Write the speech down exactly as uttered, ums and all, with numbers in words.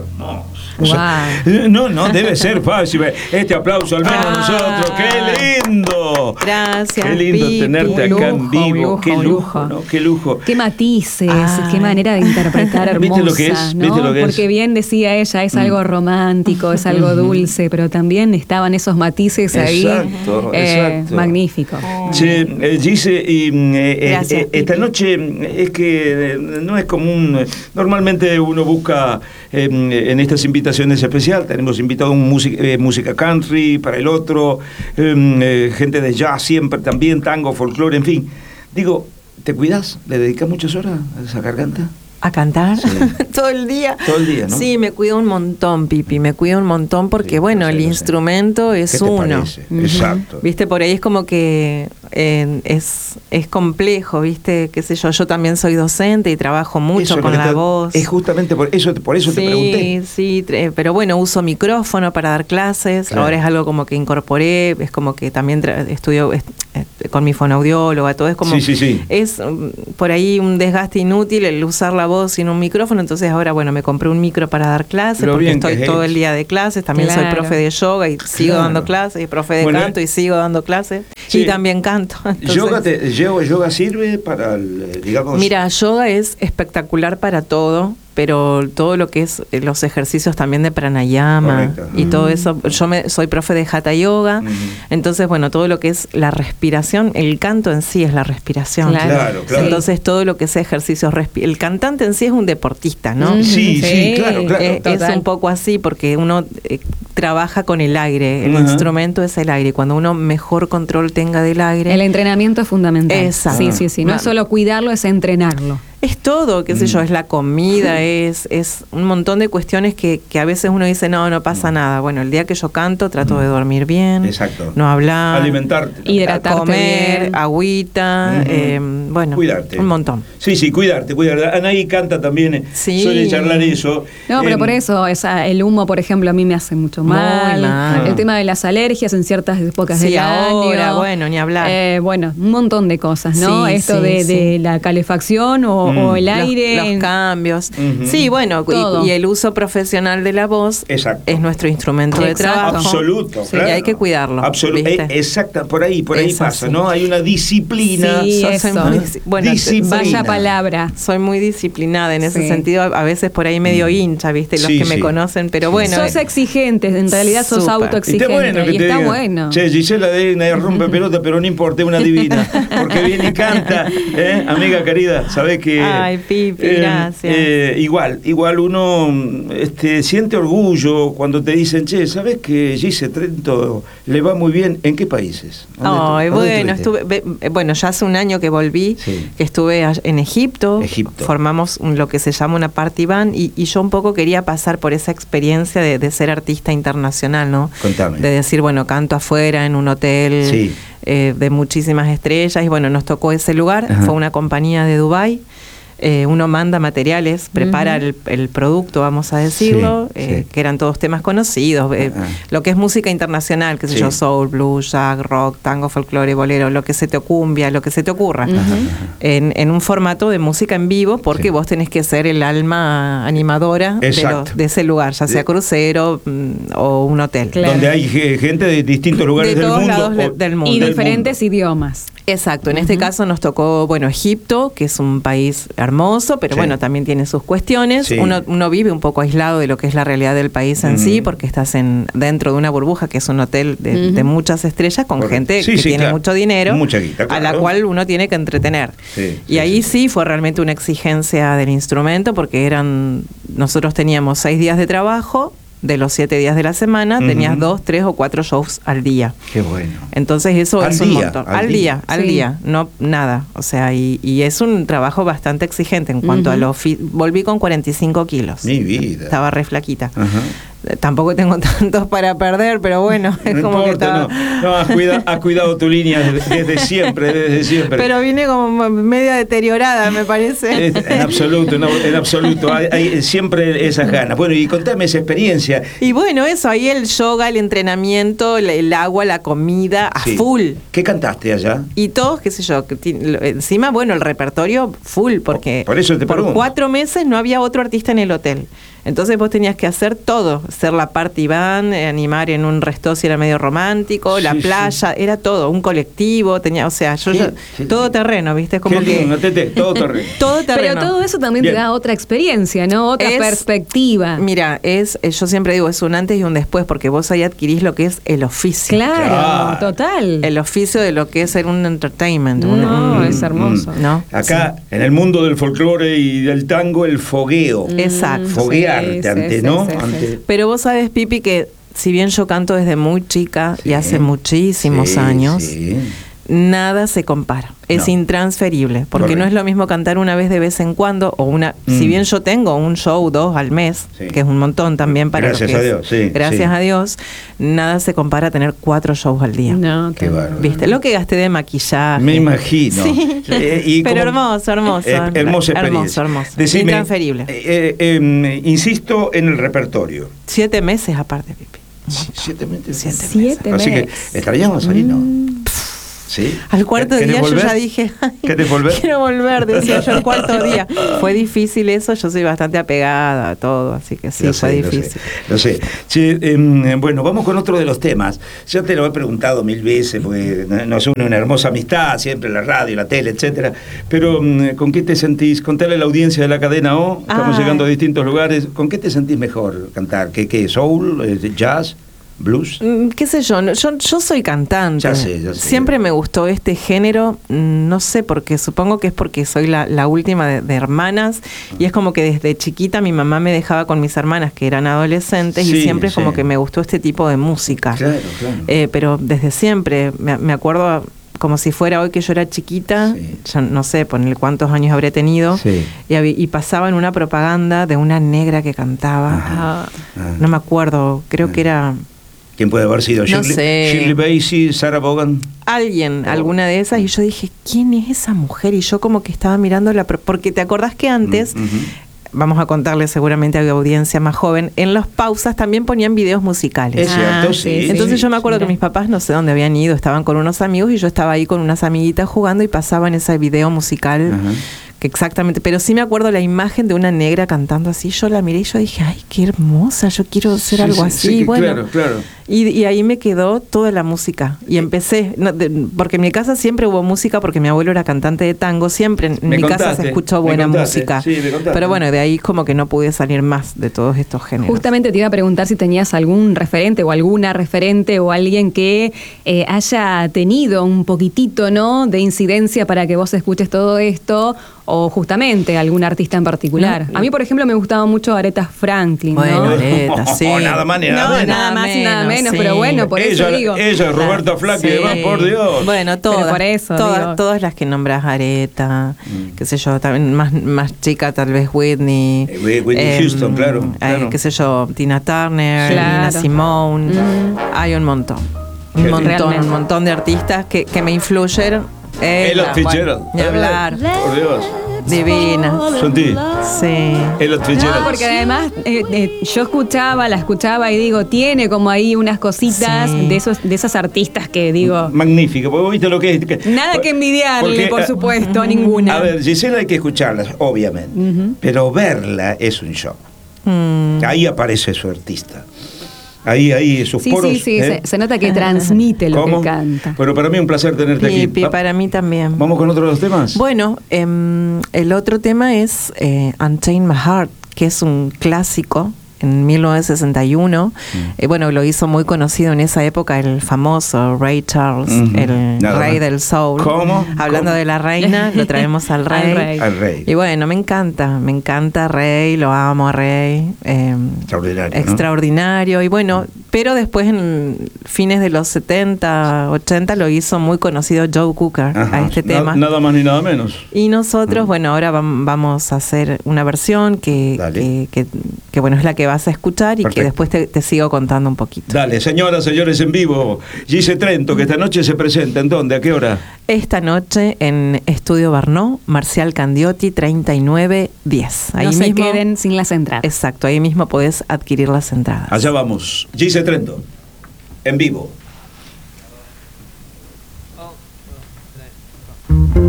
hermoso. Wow. O sea, no, no debe ser fácil. Este aplauso al menos Ah. nosotros. ¡Qué lindo! Gracias, Qué lindo Pipi. tenerte Un acá en lujo, vivo. un lujo, Qué un lujo, lujo. ¿no? Qué lujo. Qué matices, Ay. qué manera de interpretar hermosa, ¿Viste lo que es? ¿no? ¿Viste lo que es? Porque bien decía ella, es algo romántico, es algo dulce, pero también estaban esos matices ahí. Exacto, eh, exacto. Magnífico. Che, eh, Gise, y eh, Gracias, eh, esta Pipi. noche es que eh, no es común. eh, Normalmente uno busca eh, en estas invitaciones especiales, tenemos invitado un música, eh, música country para el otro, eh, eh, gente de jazz siempre también, tango, folclore, en fin. Digo, ¿te cuidas? ¿Le dedicas muchas horas a esa garganta? ¿A cantar? Sí. Todo el día. Todo el día, ¿no? Sí, me cuido un montón, Pipi, me cuido un montón porque, Sí, bueno, lo sé, el lo sé. instrumento es ¿Qué te uno. parece? Ujú. Exacto. Viste, por ahí es como que eh, es, es complejo, viste, qué sé yo, yo también soy docente y trabajo mucho Eso es lo con que la te- voz. Es justamente por eso, por eso te pregunté. Sí, sí, tre- pero bueno, uso micrófono para dar clases, Claro. ahora es algo como que incorporé, es como que también tra- estudio est- eh, con mi fonoaudióloga, todo es como, Sí, sí, sí. es mm, por ahí un desgaste inútil el usar la voz sin un micrófono, entonces ahora bueno, me compré un micro para dar clases, Lo porque bien que estoy es todo eso. el día de clases, también soy Claro. profe de yoga y sigo Claro. dando clases, y profe de Bueno, canto y sigo dando clases, sí. y también canto. entonces- Yoga, te- yoga, yoga sirve para, el, eh, digamos... Mira, yoga es espectacular para todo, pero todo lo que es eh, los ejercicios también de pranayama Correcto. y todo eso, yo me, soy profe de hatha yoga, Ujú. entonces bueno, todo lo que es la respiración, el canto en sí es la respiración. Claro. Claro, claro. Entonces todo lo que sea ejercicios, respi- el cantante en sí es un deportista, ¿no? Ujú. Sí, sí, Sí, claro, claro. Eh, es Total. un poco así porque uno eh, trabaja con el aire, el Ajá. instrumento es el aire, y cuando uno mejor control tenga del aire, El entrenamiento es fundamental. Exacto. Sí, sí, sí. No es solo cuidarlo, es entrenarlo. es todo, qué sé Mm. yo, es la comida, es, es un montón de cuestiones que, que a veces uno dice, no, no pasa nada. Bueno, el día que yo canto trato de dormir bien, Exacto. no hablar, Alimentarte. Hidratarte comer, bien. agüita, Ujú. eh, bueno, Cuidarte. un montón. Sí, sí, cuidarte, cuidarte. Anaí canta también, eh, Sí. suele charlar eso. No, pero Em, por eso, esa, el humo, por ejemplo, a mí me hace mucho Muy mal. mal. El tema de las alergias en ciertas épocas Sí, del ahora, año. bueno, ni hablar. Eh, bueno, un montón de cosas, ¿no? Sí, Esto sí, de, sí. de la calefacción o, Mm. o el Los- aire. Los, en- cambios. Ujú. Sí, bueno, Todo. y, y el uso profesional de la voz Exacto. es nuestro instrumento de Exacto. trabajo. Absoluto, Sí, claro. y hay que cuidarlo. Absolu- ¿viste? eh, exacta, por ahí, por ahí Es pasa, así. ¿no? Hay una disciplina. Sí, Yo soy eso. muy dis- bueno, Disciplina. Vaya palabra. Soy muy disciplinada en ese Sí. sentido, a a veces por ahí medio hincha, ¿viste? Los Sí, que me sí. conocen, pero Sí. bueno. sos eh, exigente, en realidad sos Súper. Y autoexigente. está bueno que y te está digan, bueno. che, Gisela de nadie rompe pelota, pero no importa, es una divina. Porque viene y canta, ¿eh? Amiga querida, sabés que. Ay, Pipi, gracias. eh, igual, igual uno este, siente orgullo cuando te dicen, che, ¿sabés que Gise Trento le va muy bien? ¿En qué países? ¿Dónde estu- Ay, dónde bueno, estuviste? estuve, ve- eh, bueno, ya hace un año que volví, Sí. que estuve all- en Egipto, Egipto. formamos un- lo que se llama una party band y, y yo un poco quería pasar por esa experiencia de, de ser artista internacional, ¿no? Contame. De decir, bueno, canto afuera en un hotel Sí. eh, de muchísimas estrellas y bueno, nos tocó ese lugar, Ajá. fue una compañía de Dubái. Eh, uno manda materiales, prepara Ujú. el, el producto, vamos a decirlo, Sí, eh, sí. que eran todos temas conocidos, eh, Ah. lo que es música internacional, qué sé Sí. yo, soul, blues, jazz, rock, tango, folclore, bolero, lo que se te cumbia, lo que se te ocurra, Ujú. en, en un formato de música en vivo, porque Sí. vos tenés que ser el alma animadora de, Exacto. los- de ese lugar, ya sea De- crucero mm, o un hotel. Claro. Donde hay ge- gente de distintos lugares De del todos mundo. lados le- o- del mundo. Y del diferentes mundo. idiomas. Exacto, en este caso nos tocó, bueno, Egipto, que es un país hermoso, pero Sí. bueno, también tiene sus cuestiones. Sí. Uno, uno vive un poco aislado de lo que es la realidad del país en Mm. sí, porque estás en dentro de una burbuja que es un hotel de, Ujú. de muchas estrellas con Correcto. gente Sí, que sí, tiene claro. mucho dinero, Mucha guita, a la claro. cual uno tiene que entretener. Sí, y sí, ahí sí. sí fue realmente una exigencia del instrumento, porque eran nosotros teníamos seis días de trabajo. De los siete días de la semana, Ujú. tenías dos, tres o cuatro shows al día. Qué bueno. Entonces eso Al es un día, montón. al Al, día. día, al Sí. día, no nada. O sea, y, y es un trabajo bastante exigente en cuanto a Ujú. lo fi- volví con cuarenta y cinco kilos. Mi vida. Estaba re flaquita. Ajá. Eh, Tampoco tengo tantos para perder, pero bueno, es No como que importa, estaba. no, no, has, cuida- has cuidado tu línea desde, desde siempre, desde siempre. Pero vine como media deteriorada, me parece. Es- en absoluto, no, en absoluto, hay, hay siempre esas ganas. Bueno, y contame esa experiencia. Y bueno, eso, ahí el yoga, el entrenamiento, el, el agua, la comida, a Sí. full. ¿Qué cantaste allá? Y todos, qué sé yo, que ti- lo- encima, bueno, el repertorio full, porque Por eso te por pregunto. cuatro meses no había otro artista en el hotel. Entonces vos tenías que hacer todo, ser la party band, eh, animar en un resto si era medio romántico, Sí, la playa, sí. era todo, un colectivo, tenía, o sea, yo Sí, ya, sí. todo terreno, ¿viste? Como Qué que lindo, Tete, todo terreno. todo terreno. Pero todo eso también Bien. te da otra experiencia, ¿no? Otra Es- perspectiva. Mira, es, eh, yo siempre digo, es un antes y un después, porque vos ahí adquirís lo que es el oficio. Claro, Claro. total. El oficio de lo que es ser un entertainment. un- No, un- es hermoso. ¿no? Acá, en el mundo del folclore y del tango, el fogueo. Exacto. Foguearte Sí, ante, sí, ¿no? sí, sí, Ante- sí. Pero vos sabes, Pipi, que si bien yo canto desde muy chica Sí. y hace muchísimos Sí, años, sí. nada se compara. Es No. intransferible, porque Correcto. no es lo mismo cantar una vez de vez en cuando o una. Mm. Si bien yo tengo un show dos al mes, Sí. que es un montón también para Gracias lo que a es- Dios, sí, gracias sí. a Dios, nada se compara a tener cuatro shows al día. No, Qué qué bárbaro. ¿Viste? Lo que gasté de maquillaje. Me imagino. Sí. Eh, y Pero como- hermoso, hermoso. Eh, hermosa experiencia. Hermoso, hermoso. Decime, Intransferible. eh, eh, eh, insisto en el repertorio. Siete meses aparte, Pipi. Siete meses. Siete Siete Así que meses. estaríamos ahí, ¿no? ¿Sí? Al cuarto ¿Querés día yo volver? ya dije, ay, ¿Querés volver? quiero volver, decía yo el cuarto día. Fue difícil eso, yo soy bastante apegada a todo, así que sí, Lo fue sé, lo difícil. sé, Lo sé. Che, em, bueno, vamos con otro de los temas. Ya te lo he preguntado mil veces, porque nos une una hermosa amistad, siempre la radio, la tele, etcétera. Pero, em, ¿con qué te sentís? Contale a la audiencia de la cadena O, estamos Ah. llegando a distintos lugares. ¿Con qué te sentís mejor cantar? ¿Qué, qué? ¿Soul? eh, ¿Jazz? ¿Blues? Mm, ¿Qué sé yo? No, yo? Yo soy cantante. Ya sé, ya sé. Siempre me gustó este género, mm, no sé por qué, supongo que es porque soy la, la última de, de hermanas y es como que desde chiquita mi mamá me dejaba con mis hermanas que eran adolescentes Sí, y siempre es como sí. que me gustó este tipo de música. Claro, claro. Eh, pero desde siempre, me, me acuerdo como si fuera hoy que yo era chiquita, Sí. ya no sé, ponerle cuántos años habré tenido, Sí. y, habí- y pasaban una propaganda de una negra que cantaba, Ajá. ah, Ah. no me acuerdo, creo Ah. que era ¿Quién puede haber sido? No Shirley, sé. Shirley Bassey, Sarah Vaughan. alguien, Oh. alguna de esas, y yo dije, ¿quién es esa mujer? Y yo como que estaba mirando la... pro- Porque te acordás que antes... Mm, ujú. Vamos a contarle seguramente a la audiencia más joven, en las pausas también ponían videos musicales. Es cierto, Ah, sí. sí, sí. Entonces sí, yo me acuerdo sí. que mis papás no sé dónde habían ido, estaban con unos amigos y yo estaba ahí con unas amiguitas jugando y pasaban ese video musical Ajá. que exactamente, pero sí me acuerdo la imagen de una negra cantando así, yo la miré y yo dije, ay, qué hermosa, yo quiero hacer Sí, algo sí, así, sí, bueno. claro, claro. Y, y ahí me quedó toda la música y empecé, no, de- porque en mi casa siempre hubo música porque mi abuelo era cantante de tango, siempre en Me mi casa contaste, se escuchó me buena contaste, música, sí, me contaste. pero bueno, de ahí como que no pude salir más de todos estos géneros. Justamente te iba a preguntar si tenías algún referente o alguna referente o alguien que eh, haya tenido un poquitito, ¿no?, de incidencia para que vos escuches todo esto, o justamente algún artista en particular. No. A mí, por ejemplo, me gustaba mucho Aretha Franklin, ¿no? Bueno, Aretha, sí. Nada más ni nada No, menos. nada más y nada menos, sí. pero bueno, por eso ella, digo. ella, Roberta Flack, y Sí. demás, por Dios. Bueno, todas, por eso, todas, digo. todas las que nombras, Aretha, Mm. qué sé yo, también más, más chica tal vez Whitney. Eh, Whit- Whitney em, Houston, claro, eh, claro. qué sé yo, Tina Turner, Claro. Nina Simone, Mm. hay un montón. Qué Un montón, realmente. un montón de artistas que, que me influyeron. Ella Ella, Fitzgerald. bueno, ni hablar. Por Dios. Divina. Sentí. Sí. Ella Fitzgerald. No, porque además eh, eh, yo escuchaba, la escuchaba y digo, tiene como ahí unas cositas Sí. de esos de esas artistas que digo, Magnífico, porque vos viste lo que es. que- nada que envidiarle, porque, por eh, supuesto, ninguna. A ver, Gisela hay que escucharla, obviamente, Ujú. pero verla es un shock. Mm. Ahí aparece su artista. Ahí, ahí, sus Sí, poros. sí, sí, ¿eh? se, se nota que transmite lo ¿Cómo? que canta. Bueno, para mí un placer tenerte aquí. Pipi, Va- para mí también. ¿Vamos con otro de los temas? Bueno, em, el otro tema es eh, Unchain My Heart, que es un clásico en mil novecientos sesenta y uno. Mm. Eh, bueno, lo hizo muy conocido en esa época el famoso Ray Charles, Ujú. el Nada rey más. del soul. ¿Cómo? Hablando ¿Cómo? de la reina, lo traemos al Al rey. rey. Al rey. Y bueno, me encanta, me encanta Rey, lo amo a Rey. eh, Extraordinario, ¿no? Extraordinario. Y bueno, pero después en fines de los setenta, ochenta lo hizo muy conocido Joe Cooker Ajá. a este Na- tema. Nada más ni nada menos. Y nosotros, Mm. bueno, ahora vam- vamos a hacer una versión que, Dale. que, que- que, bueno, es la que vas a escuchar y Perfecto. que después te, te sigo contando un poquito. Dale, señoras, señores, en vivo. Gise Trento, que esta noche se presenta. ¿En dónde? ¿A qué hora? Esta noche en Estudio Barnó, Marcial Candiotti, treinta y nueve diez. Ahí no se mismo, queden sin las entradas. exacto, ahí mismo podés adquirir las entradas. Allá vamos. Gise Trento, en vivo.